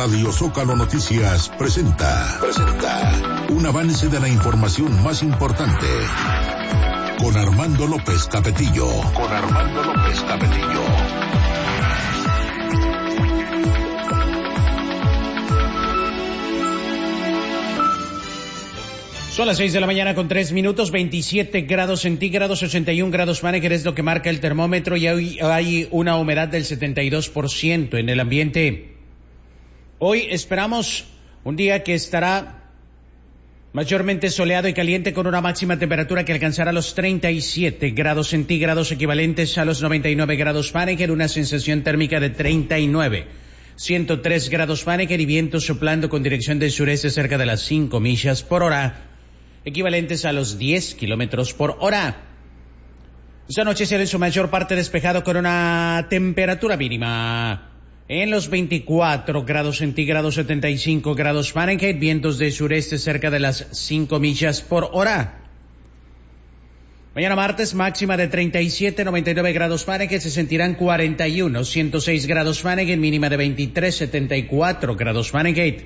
Radio Zócalo Noticias presenta un avance de la información más importante con Armando López Capetillo. Son las 6 de la mañana con 3 minutos, 27 grados centígrados, 81 grados Fahrenheit es lo que marca el termómetro y hoy hay una humedad del 72% en el ambiente. Hoy esperamos un día que estará mayormente soleado y caliente con una máxima temperatura que alcanzará los 37 grados centígrados equivalentes a los 99 grados Fahrenheit, una sensación térmica de 39. 103 grados Fahrenheit y viento soplando con dirección del sureste cerca de las 5 millas por hora. Equivalentes a los 10 kilómetros por hora. Esta noche será en su mayor parte despejado con una temperatura mínima en los 24 grados centígrados, 75 grados Fahrenheit, vientos de sureste cerca de las 5 millas por hora. Mañana martes, máxima de 37, 99 grados Fahrenheit, se sentirán 41, 106 grados Fahrenheit, mínima de 23, 74 grados Fahrenheit.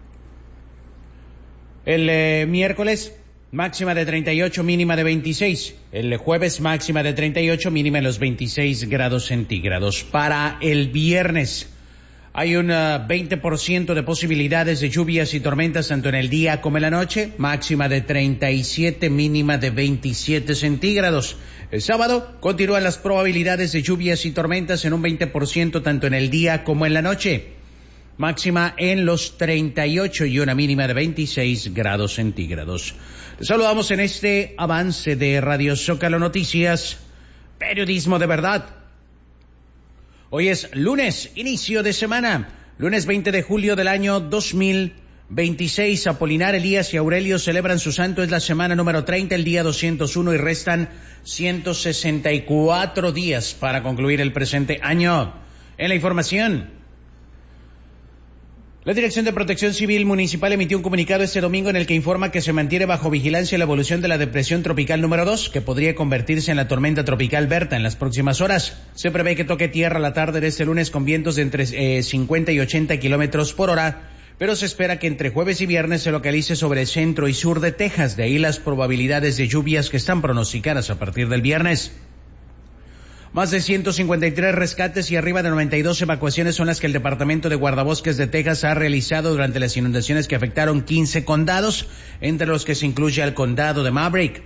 El miércoles, máxima de 38, mínima de 26. El jueves, máxima de 38, mínima en los 26 grados centígrados. Para el viernes, hay un 20% de posibilidades de lluvias y tormentas tanto en el día como en la noche. Máxima de 37, mínima de 27 centígrados. El sábado, continúan las probabilidades de lluvias y tormentas en un 20% tanto en el día como en la noche. Máxima en los 38 y una mínima de 26 grados centígrados. Les saludamos en este avance de Radio Zócalo Noticias, periodismo de verdad. Hoy es lunes, inicio de semana, lunes 20 de julio del año 2026. Apolinar, Elías y Aurelio celebran su santo, es la semana número 30, el día 201 y restan 164 días para concluir el presente año. En la información, la Dirección de Protección Civil Municipal emitió un comunicado este domingo en el que informa que se mantiene bajo vigilancia la evolución de la depresión tropical número 2, que podría convertirse en la tormenta tropical Berta en las próximas horas. Se prevé que toque tierra la tarde de este lunes con vientos de entre 50 y 80 kilómetros por hora, pero se espera que entre jueves y viernes se localice sobre el centro y sur de Texas, de ahí las probabilidades de lluvias que están pronosticadas a partir del viernes. Más de 153 rescates y arriba de 92 evacuaciones son las que el Departamento de Guardabosques de Texas ha realizado durante las inundaciones que afectaron 15 condados, entre los que se incluye al condado de Maverick.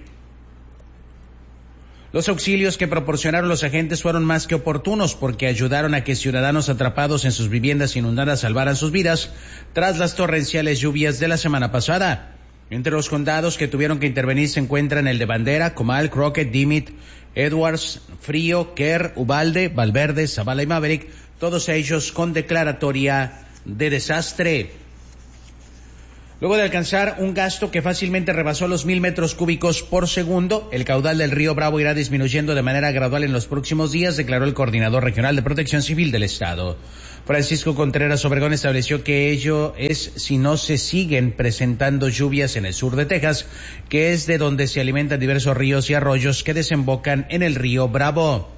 Los auxilios que proporcionaron los agentes fueron más que oportunos porque ayudaron a que ciudadanos atrapados en sus viviendas inundadas salvaran sus vidas tras las torrenciales lluvias de la semana pasada. Entre los condados que tuvieron que intervenir se encuentran el de Bandera, Comal, Crockett, Dimmitt, Edwards, Frío, Kerr, Uvalde, Valverde, Zavala y Maverick, todos ellos con declaratoria de desastre. Luego de alcanzar un gasto que fácilmente rebasó los 1,000 metros cúbicos por segundo, el caudal del río Bravo irá disminuyendo de manera gradual en los próximos días, declaró el coordinador regional de Protección Civil del Estado. Francisco Contreras Obregón estableció que ello es si no se siguen presentando lluvias en el sur de Texas, que es de donde se alimentan diversos ríos y arroyos que desembocan en el río Bravo.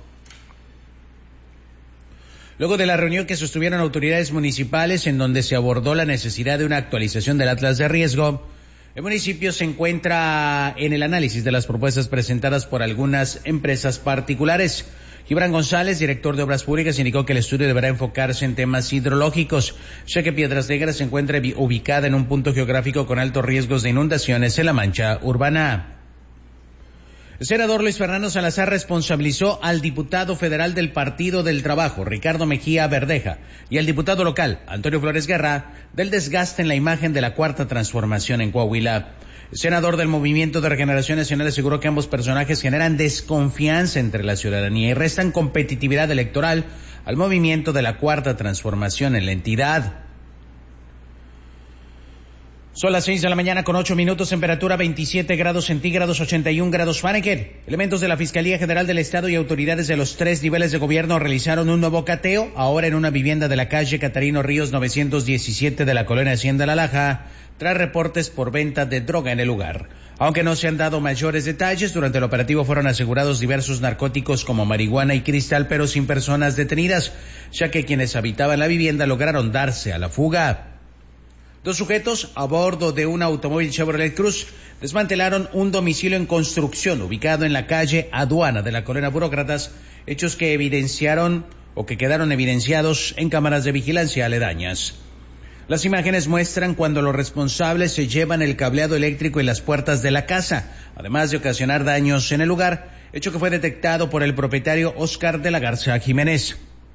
Luego de la reunión que sostuvieron autoridades municipales en donde se abordó la necesidad de una actualización del Atlas de Riesgo, el municipio se encuentra en el análisis de las propuestas presentadas por algunas empresas particulares. Gibran González, director de Obras Públicas, indicó que el estudio deberá enfocarse en temas hidrológicos, ya que Piedras Negras se encuentra ubicada en un punto geográfico con altos riesgos de inundaciones en la mancha urbana. El senador Luis Fernando Salazar responsabilizó al diputado federal del Partido del Trabajo, Ricardo Mejía Verdeja, y al diputado local, Antonio Flores Guerra, del desgaste en la imagen de la Cuarta Transformación en Coahuila. El senador del Movimiento de Regeneración Nacional aseguró que ambos personajes generan desconfianza entre la ciudadanía y restan competitividad electoral al movimiento de la Cuarta Transformación en la entidad. Son las 6 de la mañana con 8 minutos, temperatura 27 grados centígrados, 81 grados Fahrenheit. Elementos de la Fiscalía General del Estado y autoridades de los 3 niveles de gobierno realizaron un nuevo cateo, ahora en una vivienda de la calle Catarino Ríos 917 de la colonia Hacienda La Laja, tras reportes por venta de droga en el lugar. Aunque no se han dado mayores detalles, durante el operativo fueron asegurados diversos narcóticos como marihuana y cristal, pero sin personas detenidas, ya que quienes habitaban la vivienda lograron darse a la fuga. 2 sujetos a bordo de un automóvil Chevrolet Cruz desmantelaron un domicilio en construcción ubicado en la calle Aduana de la colonia Burócratas, hechos que quedaron evidenciados en cámaras de vigilancia aledañas. Las imágenes muestran cuando los responsables se llevan el cableado eléctrico y las puertas de la casa, además de ocasionar daños en el lugar, hecho que fue detectado por el propietario Oscar de la Garza Jiménez.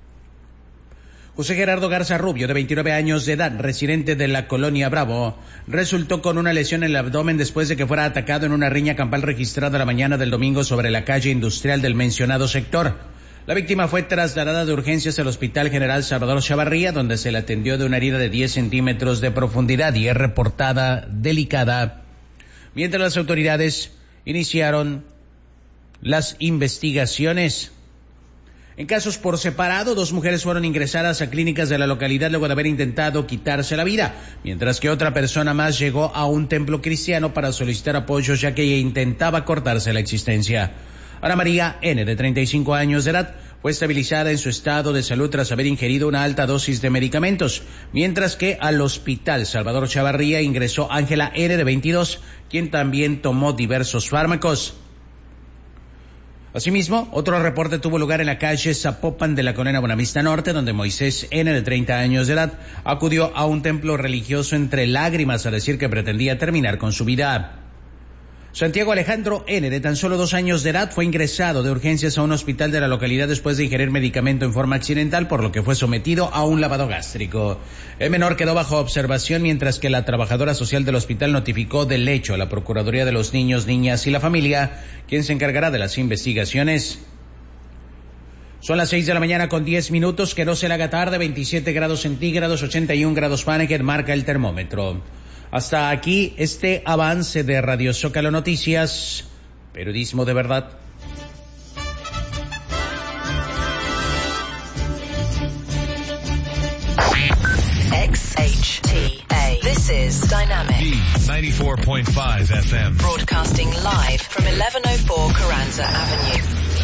José Gerardo Garza Rubio, de 29 años de edad, residente de la colonia Bravo, resultó con una lesión en el abdomen después de que fuera atacado en una riña campal registrada la mañana del domingo sobre la calle industrial del mencionado sector. La víctima fue trasladada de urgencias al Hospital General Salvador Chavarría, donde se le atendió de una herida de 10 centímetros de profundidad y es reportada delicada, mientras las autoridades iniciaron las investigaciones. En casos por separado, 2 mujeres fueron ingresadas a clínicas de la localidad luego de haber intentado quitarse la vida, mientras que otra persona más llegó a un templo cristiano para solicitar apoyo, ya que ella intentaba cortarse la existencia. Ana María N., de 35 años de edad, fue estabilizada en su estado de salud tras haber ingerido una alta dosis de medicamentos, mientras que al Hospital Salvador Chavarría ingresó Ángela N., de 22, quien también tomó diversos fármacos. Asimismo, otro reporte tuvo lugar en la calle Zapopan de la colonia Buenavista Norte, donde Moisés N., de 30 años de edad, acudió a un templo religioso entre lágrimas a decir que pretendía terminar con su vida. Santiago Alejandro N., de tan solo 2 años de edad, fue ingresado de urgencias a un hospital de la localidad después de ingerir medicamento en forma accidental, por lo que fue sometido a un lavado gástrico. El menor quedó bajo observación, mientras que la trabajadora social del hospital notificó del hecho a la Procuraduría de los Niños, Niñas y la Familia, quien se encargará de las investigaciones. Son las 6 de la mañana con 10 minutos, que no se le haga tarde, 27 grados centígrados, 81 grados Fahrenheit marca el termómetro. Hasta aquí este avance de Radio Zócalo Noticias, periodismo de verdad. XHTA. This is Dynamic. D94.5 FM. Broadcasting live from 1104 Carranza Avenue.